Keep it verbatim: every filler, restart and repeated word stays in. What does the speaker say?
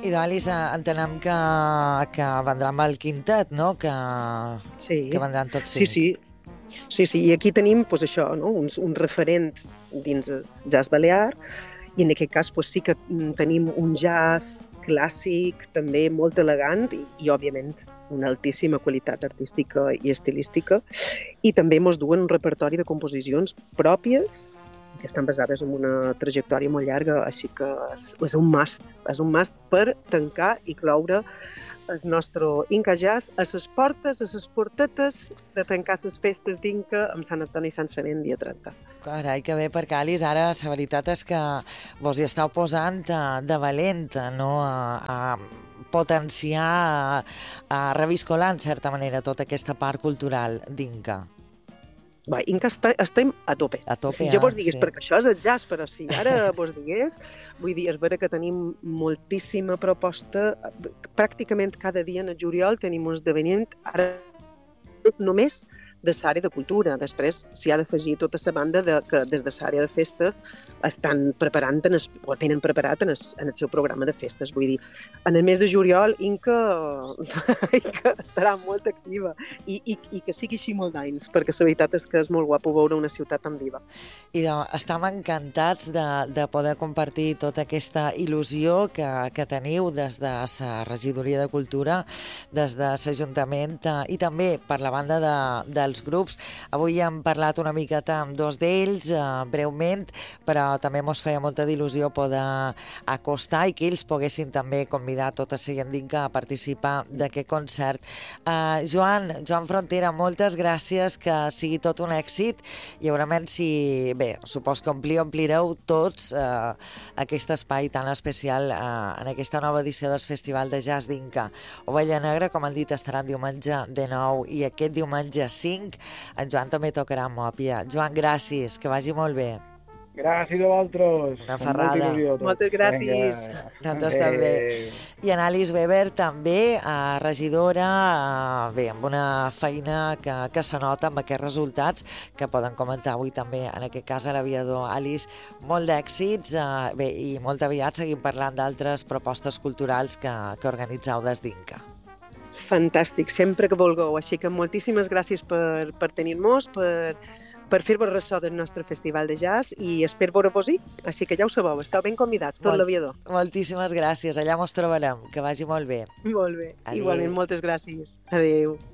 I d'Alice, entenem que, que vendrà amb el quintet, no? Que, sí. que vendran tots sí, cinc. Sí, sí, sí. I aquí tenim pues, això, no? uns, uns referents dins el jazz balear, i en aquest cas pues, sí que tenim un jazz clàssic, també molt elegant i, i òbviament, una altíssima qualitat artística i estilística, i també ens duen un repertori de composicions pròpies que estan basades en una trajectòria molt llarga, així que és, és un must, és un must per tancar i cloure el nostre Inca Jazz a les portes, a les portetes de tancar les festes d'Inca amb Sant Antoni i Sant Sabent dia trenta. Carai, que bé, perquè, Alice, ara la veritat és que vos hi esteu posant de valenta, no?, a, a potenciar, a, a reviscolar, en certa manera, tota aquesta part cultural d'Inca. Va, Inca està, estem a tope. A tope, si jo vos ah, digués, sí. perquè això és el jazz, però si ara vos digués, vull dir, és vera que tenim moltíssima proposta, pràcticament cada dia en el juliol tenim un esdeveniment, ara només de l'àrea de cultura. Després s'hi ha d'afegir tota la banda de, que des de l'àrea de festes estan preparant en el, o tenen preparat en el, en el seu programa de festes. Vull dir, en el mes de juliol Inca, Inca estarà molt activa i, i, i que sigui així molt d'anys, perquè la veritat és que és molt guapo veure una ciutat tan viva. I de, estem encantats de, de poder compartir tota aquesta il·lusió que, que teniu des de la Regidoria de Cultura, des de l'Ajuntament eh, i també per la banda de, dels grups. Avui hem parlat una miqueta amb dos d'ells, eh, breument, però també mos feia molta il·lusió poder acostar i que ells poguessin també convidar tota la gent d'Inca a participar d'aquest concert. Eh, Joan, Joan Frontera, moltes gràcies, que sigui tot un èxit i segurament si, bé, supos que omplir, omplireu tots eh, aquest espai tan especial eh, en aquesta nova edició del Festival de Jazz d'Inca. Ovella Negra, com han dit, estarà diumenge de nou i aquest diumenge cinc en Joan també tocarà amb Mòpia. Joan, gràcies, que vagi molt bé. Gràcies a vosaltres. Una ferrada. Moltes gràcies. Nosaltres també. I en Alice Weber també, eh, regidora, eh, bé, amb una feina que, que se nota amb aquests resultats que poden comentar avui també, en aquest cas a l'aviador. Alice, molt d'èxits eh, bé, i molt aviat seguim parlant d'altres propostes culturals que, que organitzeu des d'Inca. Fantàstic, sempre que vulgueu. Així que moltíssimes gràcies per, per tenir-nos, per, per fer-vos ressò del nostre festival de jazz i espero veure-vos-hi. Així que ja ho sabeu, esteu ben convidats, tot Molt, l'aviador. Moltíssimes gràcies, allà mos trobarem. Que vagi molt bé. Molt bé, Adéu. Igualment, moltes gràcies. Adéu.